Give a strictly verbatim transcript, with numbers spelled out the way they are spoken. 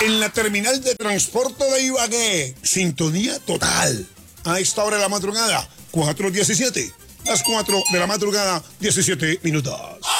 En la terminal de transporte de Ibagué, sintonía total. A esta hora de la madrugada, cuatro diecisiete. Las cuatro de la madrugada, diecisiete minutos.